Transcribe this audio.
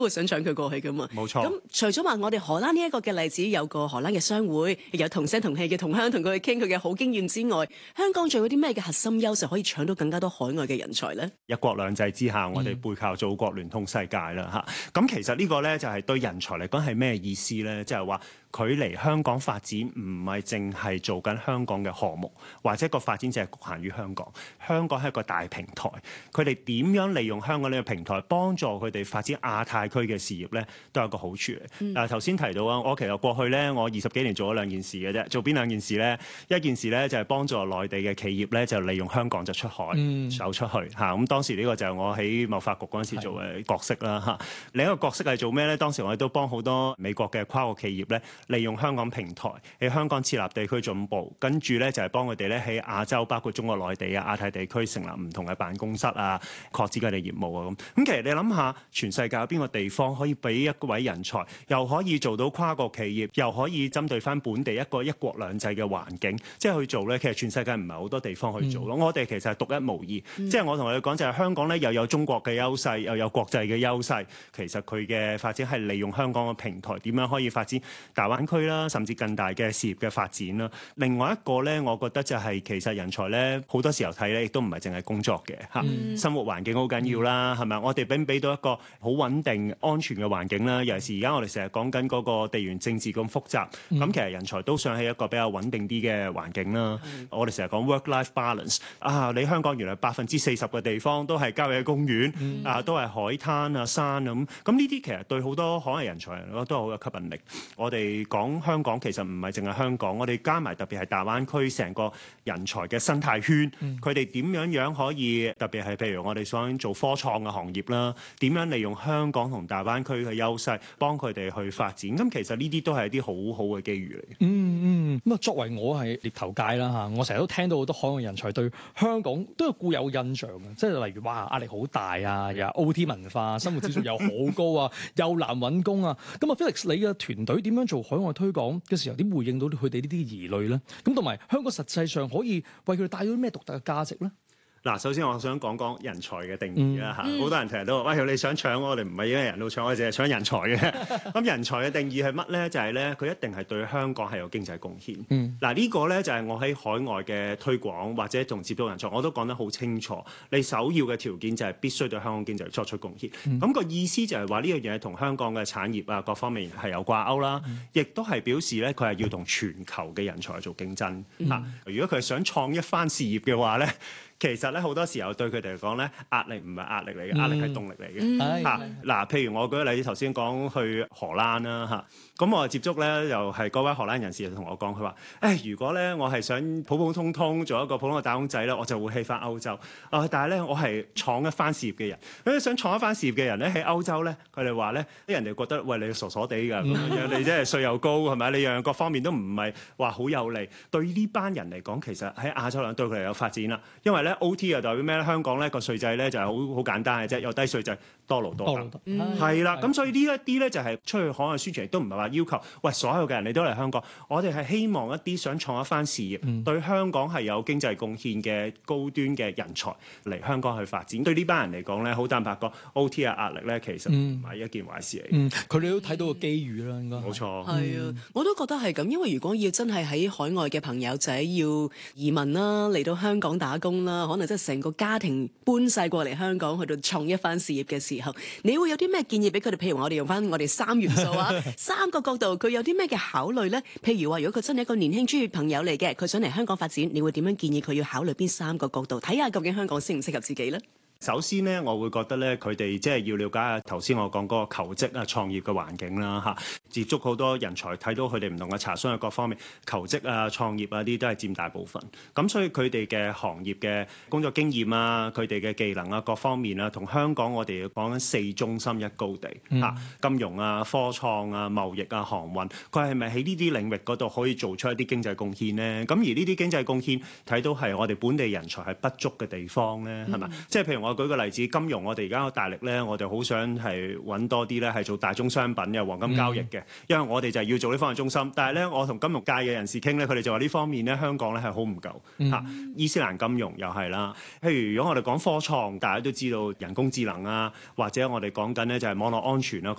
會想搶佢過去噶嘛。 冇錯。 咁除咗話我哋荷蘭呢一個嘅例子，有個荷蘭嘅商會，有同聲同氣嘅同鄉同佢傾佢嘅好經驗之外，香港仲有啲咩嘅核心優勢可以搶到更加多海外嘅人才呢？ 一國兩制之下，我哋背靠祖國，聯通世界啦嚇。咁其實呢個呢，就係對人才嚟講係咩意思呢？即係話佢嚟香港發展唔係淨係做緊香港嘅項目，或者個發展淨係局限於香港。香港係一個大平台，佢哋點樣利用香港呢個平台幫助佢哋發展亞太區嘅事業呢，都有一個好處嚟。頭先提到啊，我其實過去呢，我20幾年做咗兩件事嘅啫。做邊兩件事呢？一件事呢，就係幫助內地嘅企業呢，就利用香港就出海走出去嚇。咁當時呢個就係我喺貿發局嗰陣時做嘅角色啦嚇。另一個角色係做咩呢？當時我哋都幫好多美國嘅跨國企業呢，利用香港平台喺香港設立地區總部，跟住呢，就係幫佢哋呢喺亞洲，包括中國內地啊、亞太地區成立唔同嘅辦公室啊，擴展佢哋業務啊咁。咁其實你諗下，全世界有邊個地方可以俾一位人才，又可以做到跨國企業，又可以針對翻本地一個一國兩制嘅環境，即係去做呢？其實全世界唔係好多地方去做咯。我哋其實係獨一無二。即係我同你講就係香港呢，又有中國嘅優勢，又有國際嘅優勢。其實佢嘅發展係利用香港嘅平台，點樣可以發展大灣區啦，甚至更大嘅事業嘅發展啦。另外一個呢，我覺得就係其實人才呢，好多時候睇呢，亦都唔係淨係工作嘅嚇。生活環境好緊要啦，係咪？我哋俾唔俾到一個好穩定、安全嘅環境啦？尤其是而家我哋成日講緊嗰個地緣政治咁複雜，咁其實人才都想喺一個比較穩定啲嘅環境啦。我哋成日講 work-life balance 啊，你香港原來40%嘅地方都係郊野公園啊，都係海灘啊、山咁。咁呢啲其實對好多海外人才嚟講都係好有吸引力。我哋講香港其實唔係淨係香港，我哋加埋特別係大灣區成個人才嘅生態圈，佢哋點樣可以特別係譬如我哋想做科創嘅行業啦，點樣利用香港同大灣區嘅優勢幫佢哋去發展。咁其實呢啲都係一啲好好嘅機遇嚟。 咁啊，作為我係獵頭界啦嚇，我成日都聽到好多海外人才對香港都有固有印象嘅，即係例如哇壓力好大啊，又 OT 文化，生活指數又好高啊，又難揾工啊。咁啊 Felix，你嘅團隊點樣做海外推廣嘅時候，點回應到佢哋呢啲疑慮咧？咁同埋香港實際上可以為佢哋帶到啲咩獨特嘅價值咧？ 嗱，首先我想講講人才嘅定義啦嚇，好多人成日都話：喂，你想搶我哋唔係因為人都搶，我哋淨係搶人才嘅。咁人才嘅定義係乜咧？就係咧，佢一定係對香港係有經濟貢獻。嗱，呢個咧就係我喺海外嘅推廣或者同接觸人才，我都講得好清楚。你首要嘅條件就係必須對香港經濟作出貢獻。咁個意思就係話呢樣嘢同香港嘅產業啊各方面係有掛鈎啦，亦都係表示咧佢係要同全球嘅人才做競爭。如果佢係想創一番事業嘅話咧，其實咧好多時候對佢哋嚟講咧，壓力唔係壓力嚟嘅，壓力係動力嚟嘅嚇。嗱，譬如我舉個例子，頭先講去荷蘭啦嚇，咁我接觸咧又係嗰位荷蘭人士同我講，佢話：如果咧我係想普普通通做一個普通嘅打工仔咧，我就會去翻歐洲。但係咧我係創一番事業嘅人，咁想創一番事業嘅人咧喺歐洲咧，佢哋話咧啲人哋覺得喂你傻傻地㗎咁樣，你即係稅又高係咪？你樣各方面都唔係話好有利。對呢班人嚟講，其實喺亞洲兩對佢哋有發展啦，因為咧。OT 又代表咩咧？香港咧個稅制咧就係好簡單嘅啫，有低稅制，多勞多得，係啦。咁所以呢一啲咧就係出去海外宣傳，亦都唔係話要求喂所有嘅人你都嚟香港。我哋係希望一啲想創一番事業，對香港係有經濟貢獻嘅高端嘅人才嚟香港去發展。對呢班人嚟講咧，好坦白講 OT 嘅壓力咧，其實唔係一件壞事嚟。 佢哋都睇到個機遇啦，應該冇錯。 係啊，我都覺得係咁，因為如果要真係喺海外嘅朋友仔要移民啦，嚟到香港打工啦。可能即係成個家庭搬晒過嚟香港去到創一番事業嘅時候，你會有啲咩建議俾佢哋？譬如我哋用翻我哋3元素啊，3個角度，佢有啲咩嘅考慮呢？譬如話，如果佢真係一個年輕專業朋友嚟嘅，佢想嚟香港發展，你會點樣建議佢要考慮邊3個角度？睇下究竟香港適唔適合自己呢？ 首先咧，我會覺得咧，佢哋即係要了解下頭先我講嗰個求職啊、創業嘅環境啦嚇，接觸好多人才，睇到佢哋唔同嘅查詢嘅各方面，求職啊、創業啊呢啲都係佔大部分。咁所以佢哋嘅行業嘅工作經驗啊、佢哋嘅技能啊各方面啊，同香港我哋講緊4中心一高地嚇，金融啊、科創啊、貿易啊、航運，佢係咪喺呢啲領域嗰度可以做出一啲經濟貢獻呢？咁而呢啲經濟貢獻睇到係我哋本地人才係不足嘅地方咧，係嘛？即係譬如我我舉個例子，金融我哋而家大力咧，我哋好想係揾多啲咧係做大宗商品嘅黃金交易嘅，因為我哋就係要做呢方面中心。但係咧，我同金融界嘅人士傾咧，佢哋就話呢方面咧香港咧係好唔夠嚇。伊斯蘭金融又係啦，譬如如果我哋講科創，大家都知道人工智能啊，或者我哋講緊咧就係網絡安全啊。